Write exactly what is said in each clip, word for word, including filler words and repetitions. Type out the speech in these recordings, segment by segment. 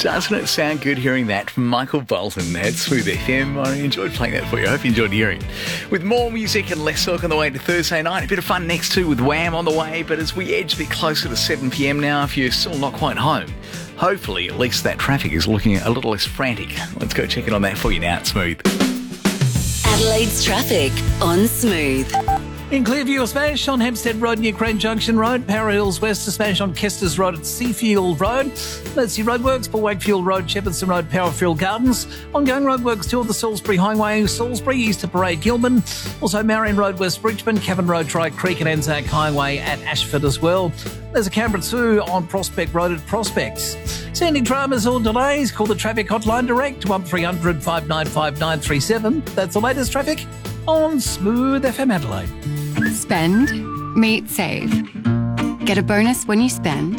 Doesn't it sound good hearing that from Michael Bolton at Smooth F M? I enjoyed playing that for you. I hope you enjoyed hearing it. With more music and less talk on the way to Thursday night, a bit of fun next too with Wham on the way, but as we edge a bit closer to seven p.m. now, if you're still not quite home, hopefully at least that traffic is looking a little less frantic. Let's go check in on that for you now at Smooth. Adelaide's traffic on Smooth. In Clearview, a smash on Hempstead Road near Crane Junction Road. Para Hills West, a smash on Kester's Road at Seafield Road. Mercy Roadworks, Paul Wakefield Road, Shepperson Road, Powerfield Gardens. Ongoing roadworks to the Salisbury Highway, Salisbury, East to Parade, Gilman. Also Marion Road, West Bridgeman, Cavan Road, Dry Creek and Anzac Highway at Ashford as well. There's a Canberra two on Prospect Road at Prospects. Sending dramas or delays, call the traffic hotline direct, one three hundred five nine five nine three seven. That's the latest traffic on Smooth F M Adelaide. Spend, meet, save. Get a bonus when you spend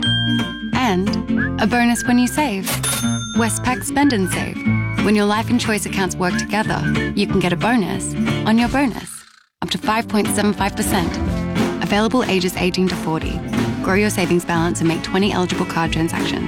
and a bonus when you save. Westpac Spend and Save. When your life and choice accounts work together, you can get a bonus on your bonus, up to five point seven five percent. Available ages eighteen to forty. Grow your savings balance and make twenty eligible card transactions.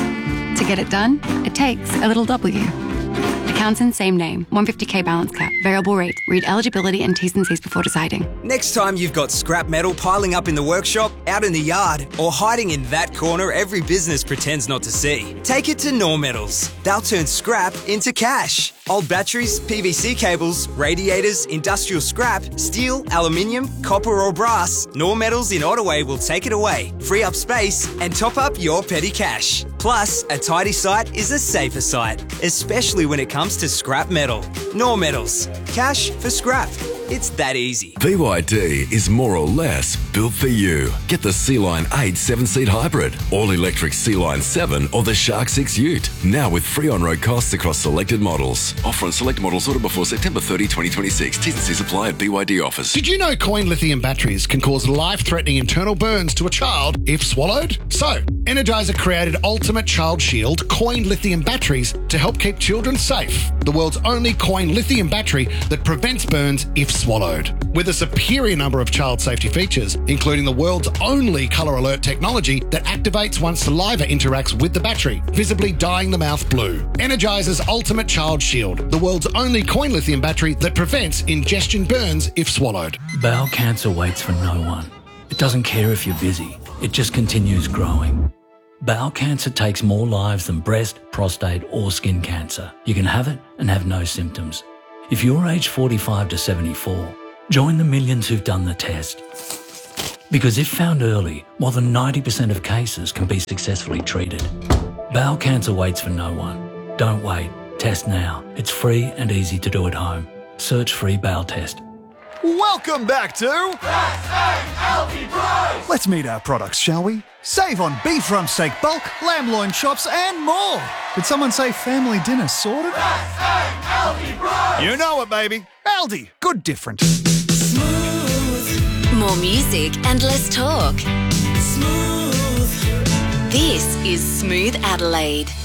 To get it done, it takes a little W. Accounts in same name, one hundred fifty k balance cap, variable rate. Read eligibility and T's and C's before deciding. Next time you've got scrap metal piling up in the workshop, out in the yard, or hiding in that corner every business pretends not to see, take it to Nor Metals. They'll turn scrap into cash. Old batteries, P V C cables, radiators, industrial scrap, steel, aluminium, copper or brass, Nor Metals in Ottaway will take it away, free up space and top up your petty cash. Plus, a tidy site is a safer site, especially when it comes to scrap metal. Nor Metals. Cash for scrap. It's that easy. B Y D is more or less built for you. Get the Sea-Line eight seven-seat hybrid, all-electric Sea-Line seven or the Shark six Ute. Now with free on-road costs across selected models. Offer on select models ordered before September thirtieth, twenty twenty-six. T's and C's apply at B Y D offers. Did you know coin lithium batteries can cause life-threatening internal burns to a child if swallowed? So, Energizer created Ultimate Child Shield coin lithium batteries to help keep children safe. The world's only coin lithium battery that prevents burns if swallowed. With a superior number of child safety features, including the world's only colour alert technology that activates once saliva interacts with the battery, visibly dyeing the mouth blue. Energizer's Ultimate Child Shield, the world's only coin lithium battery that prevents ingestion burns if swallowed. Bowel cancer waits for no one. It doesn't care if you're busy. It just continues growing. Bowel cancer takes more lives than breast, prostate or skin cancer. You can have it and have no symptoms. If you're aged forty-five to seventy-four, join the millions who've done the test. Because if found early, more than ninety percent of cases can be successfully treated. Bowel cancer waits for no one. Don't wait. Test now. It's free and easy to do at home. Search free bowel test. Welcome back to L V Price. Let's meet our products, shall we? Save on beef rump steak bulk, lamb loin chops and more. Did someone say family dinner sorted? L V Price. You know it, baby. Aldi. Good different. Smooth. More music and less talk. Smooth. This is Smooth Adelaide.